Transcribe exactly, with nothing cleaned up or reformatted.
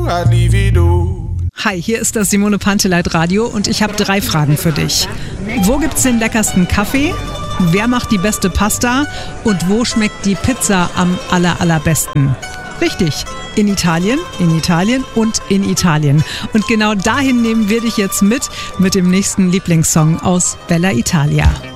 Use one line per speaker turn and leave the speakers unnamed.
Hi, hier ist das Simone Panteleit Radio und ich habe drei Fragen für dich. Wo gibt's den leckersten Kaffee? Wer macht die beste Pasta? Und wo schmeckt die Pizza am aller, allerbesten? Richtig, in Italien, in Italien und in Italien. Und genau dahin nehmen wir dich jetzt mit, mit dem nächsten Lieblingssong aus Bella Italia.